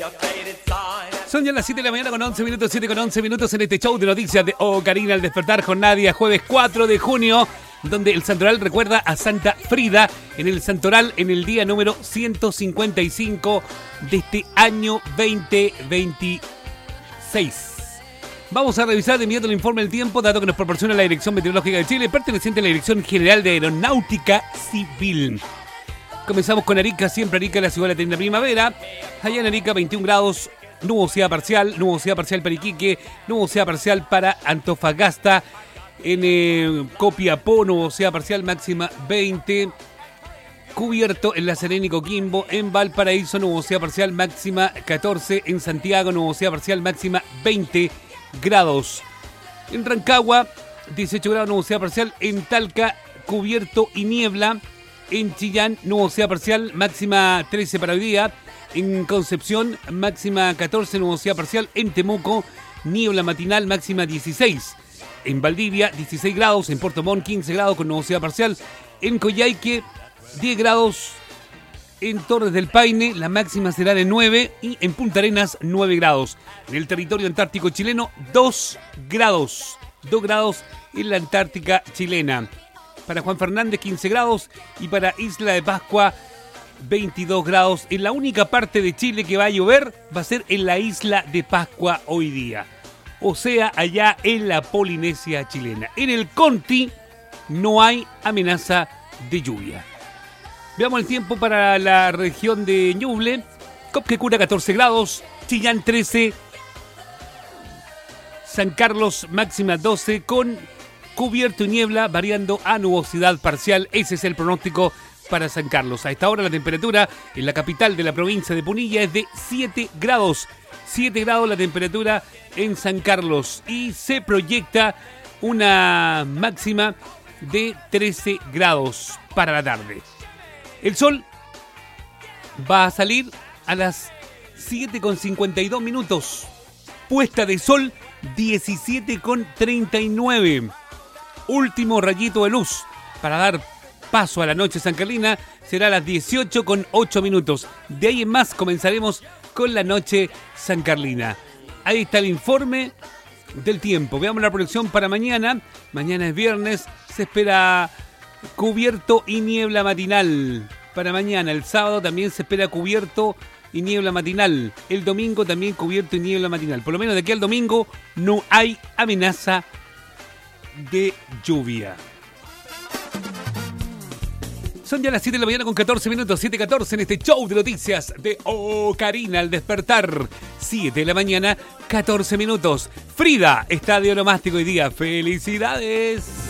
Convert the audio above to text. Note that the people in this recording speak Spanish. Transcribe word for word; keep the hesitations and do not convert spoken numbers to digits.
Son ya las siete de la mañana con once minutos, siete con once minutos en este show de noticias de Ocarina al despertar con Nadia, jueves cuatro de junio, donde el santoral recuerda a Santa Frida en el santoral en el día número ciento cincuenta y cinco de este año veinte veintiséis. Vamos a revisar de inmediato el informe del tiempo, dato que nos proporciona la Dirección Meteorológica de Chile, perteneciente a la Dirección General de Aeronáutica Civil. Comenzamos con Arica, siempre Arica, la ciudad de la eterna primavera. Allá en Arica, veintiún grados, nubosidad parcial, nubosidad parcial para Iquique, nubosidad parcial para Antofagasta. En eh, Copiapó, nubosidad parcial máxima veinte. Cubierto en La Serena y Coquimbo. En Valparaíso, nubosidad parcial máxima catorce. En Santiago, nubosidad parcial máxima veinte grados. En Rancagua, dieciocho grados, nubosidad parcial. En Talca, cubierto y niebla. En Chillán, nubosidad parcial, máxima trece para hoy día. En Concepción, máxima catorce, nubosidad parcial. En Temuco, niebla matinal, máxima dieciséis. En Valdivia, dieciséis grados. En Puerto Montt, quince grados con nubosidad parcial. En Coyhaique, diez grados. En Torres del Paine, la máxima será de nueve. Y en Punta Arenas, nueve grados. En el territorio antártico chileno, dos grados. dos grados en la Antártica chilena. Para Juan Fernández, quince grados. Y para Isla de Pascua, veintidós grados. En la única parte de Chile que va a llover va a ser en la Isla de Pascua hoy día. O sea, allá en la Polinesia chilena. En el Conti no hay amenaza de lluvia. Veamos el tiempo para la región de Ñuble. Copquecura, catorce grados. Chillán, trece. San Carlos, máxima doce con cubierto y niebla, variando a nubosidad parcial. Ese es el pronóstico para San Carlos. A esta hora la temperatura en la capital de la provincia de Punilla es de siete grados. siete grados la temperatura en San Carlos. Y se proyecta una máxima de trece grados para la tarde. El sol va a salir a las siete con cincuenta y dos minutos. Puesta de sol diecisiete con treinta y nueve. Último rayito de luz para dar paso a la noche sancarlina será a las dieciocho con ocho minutos. De ahí en más comenzaremos con la noche sancarlina. Ahí está el informe del tiempo. Veamos la proyección para mañana. Mañana es viernes. Se espera cubierto y niebla matinal. Para mañana, el sábado también se espera cubierto y niebla matinal. El domingo también cubierto y niebla matinal. Por lo menos de aquí al domingo no hay amenaza de lluvia. Son ya las siete de la mañana con catorce minutos, siete catorce en este show de noticias de Ocarina al despertar. siete de la mañana, catorce minutos. Frida, estadio onomástico hoy día. ¡Felicidades!